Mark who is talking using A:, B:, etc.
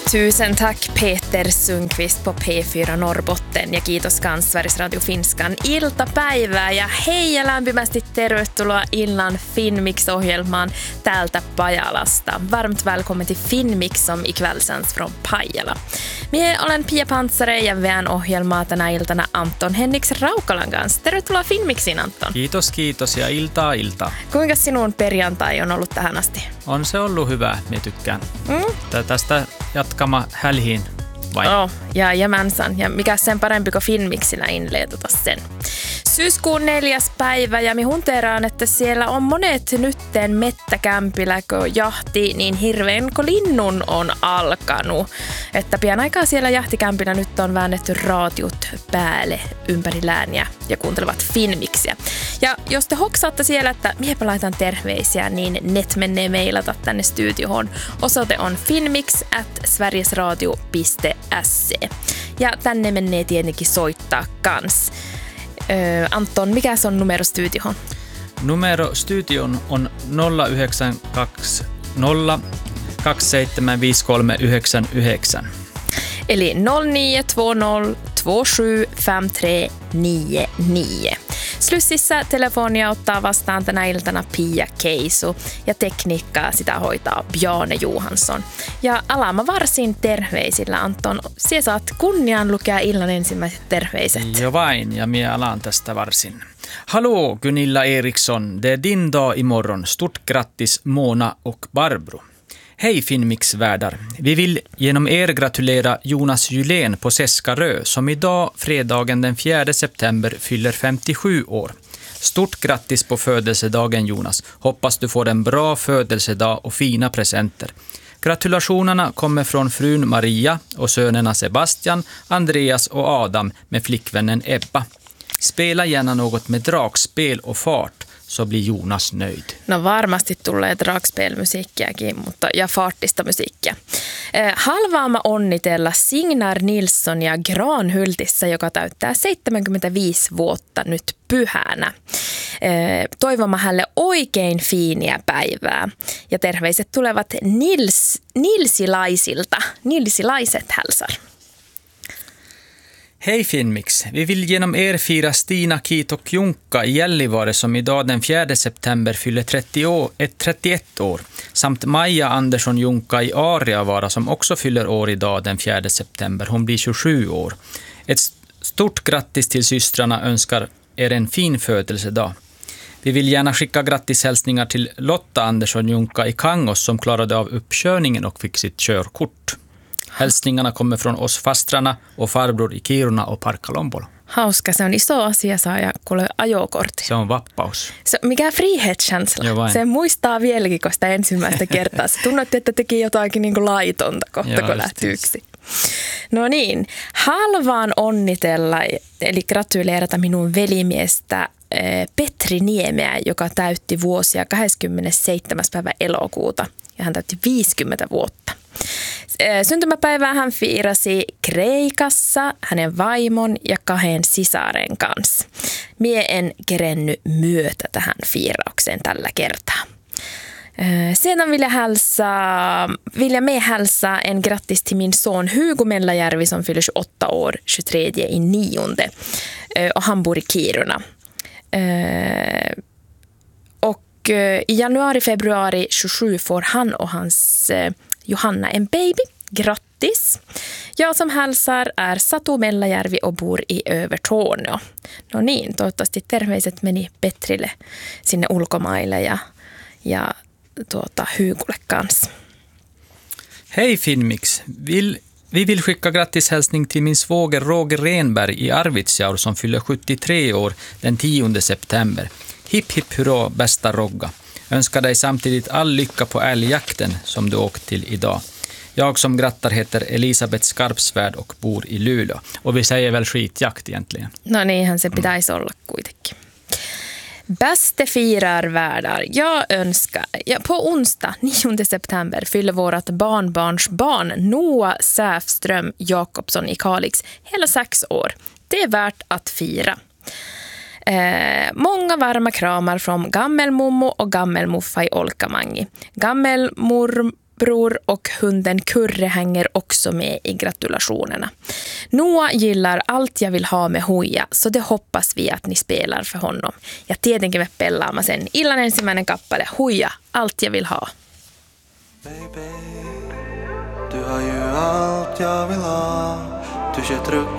A: Tusen tack Peter Sundqvist på P4 Norrbotten ja kiitos kans Sveriges Radio Finskan iltapäivää ja hei ja lämpimästi tervetuloa illan Finmix-ohjelmaan täältä Pajalasta. Varmt välkommen till Finmix som ikväll sänds från Pajala. Mie olen Pia Pantsare ja veän ohjelmaa tänä iltana Anton Henriks Raukalan kanssa. Tervetuloa Finmixiin, Anton.
B: Kiitos ja iltaa.
A: Kuinka sinun perjantai on ollut tähän asti?
B: On se ollut hyvä, minä tykkään. Tästä jatkama hälhiin vain.
A: Ja mänsän. Ja mikä sen parempi kuin Finmixillä inleetuta sen. Syyskuun 4. päivä ja minä hunteraan, että siellä on monet nytten mettäkämpillä, kun jahti niin hirveän kun linnun on alkanut. Että pian aikaa siellä jahtikämpillä nyt on väännetty raatiot päälle ympäri lääniä ja kuuntelevat Finmixiä. Ja jos te hoksaatte siellä, että miehpä laitan terveisiä, niin net menee mailata tänne studioon. Osoite on finmix@sverigesradio.se. Ja tänne menee tietenkin soittaa kans. Anton, mikä se on numero studioon?
B: Numero studioon on 0920 275399.
A: Eli 0920 275399. Slussissa telefonia ottaa vastaan tänä iltana Pia Keisu ja tekniikkaa sitä hoitaa Bjarne Johansson. Ja alama varsin terveisillä, Anton. Sie saat kunnian lukea illan ensimmäiset terveiset.
B: Jo vain, ja minä alan tästä varsin. Hallå Gunilla Eriksson, det är din dag imorgon. Stort grattis Mona och Barbro. Hej Finmix-värdar. Vi vill genom er gratulera Jonas Julén på Seskarö som idag, fredagen den 4 september, fyller 57 år. Stort grattis på födelsedagen Jonas. Hoppas du får en bra födelsedag och fina presenter. Gratulationerna kommer från frun Maria och sönerna Sebastian, Andreas och Adam med flickvännen Ebba. Spela gärna något med dragspel och fart. Så blir Jonas nöjd.
A: No varmasti tulee dragspelmusiikkiakin, mutta ja fartista musiikkia. Halvaama onnitella Signar Nilssonia Granhultissa, joka täyttää 75 vuotta nyt pyhänä. Toivomme hänelle oikein fiiniä päivää. Ja terveiset tulevat Nilsilaisilta. Nilsilaiset hälsar.
B: Hej Finmix, vi vill genom er fira Stina Kitok Junka i Gällivare som idag den 4 september fyller 31 år. Samt Maja Andersson Junka i Ariavara som också fyller år idag den 4 september. Hon blir 27 år. Ett stort grattis till systrarna önskar er en fin födelsedag. Vi vill gärna skicka grattishälsningar till Lotta Andersson Junka i Kangos som klarade av uppkörningen och fick sitt körkort. Hälsningarna kommer från oss fastrarna och farbror i Kiruna och Parkalombolo.
A: Hauska, se on iso asia saada kuule ajokortti.
B: Se on vappaus.
A: Mikä frihetskänsla. Se muistaa vieläkin, kun sitä ensimmäistä kertaa. Se tunnetti, että teki jotakin niin kuin laitonta kohta, kun lähti yksi. No niin, halvaan onnitella, eli gratuleerata minun velimiestä Petri Niemeä, joka täytti vuosia 27. päivä elokuuta. Ja hän täytti 50 vuotta. Syntymäpäivää hän fiirasi Kreikassa hänen vaimon ja 2 sisaren kanssa. Mie en kerennyt myötä tähän fiiraukseen tällä kertaa. Sedan vill jag med hälsa en grattis till min son Hugo Mellajärvi som fyller 28 år 23/9. Och han bor i Kiruna. Och i januari-februari 27 får han och hans Johanna en baby. Grattis! Jag som hälsar är Satu Mellajärvi och bor i Övertorneå. No niin, toivottavasti terveiset meni Petrille sinne ulkomaille ja Hugolle kanssa.
B: Hej Finmix! Vi vill skicka grattishälsning till min svåger Roger Renberg i Arvidsjaur som fyller 73 år den 10 september. Hipp hipp hurra, bästa Rogga. Önskar dig samtidigt all lycka på älgjakten som du åkt till idag. Jag som grattar heter Elisabeth Skarpsvärd och bor i Luleå. Och vi säger väl skitjakt egentligen.
A: No niinhän se pitäisi olla kuitenkin. Bäste firarvärdar, jag önskar, på onsdag 9 september fyller vårat barnbarnsbarn Noah Säfström Jakobsson i Kalix hela 6 år. Det är värt att fira. Många varma kramar från gammelmommo och gammelmuffa i Olkamangi. Bror och hunden Kurre hänger också med i gratulationerna. Noah gillar Allt jag vill ha med Huija, så det hoppas vi att ni spelar för honom. Ja tietenkin me pelaamme sen illan ensimmäinen kappale Huija, Allt jag vill ha.
C: Baby, du har ju allt jag vill ha. Du kör truck